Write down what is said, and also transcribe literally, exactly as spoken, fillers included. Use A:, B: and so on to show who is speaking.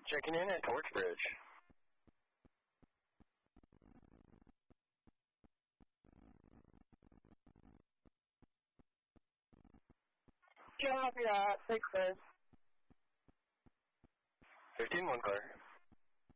A: Checking in at Torch Bridge.
B: Copy that. Six, sir.
A: fifteen one car.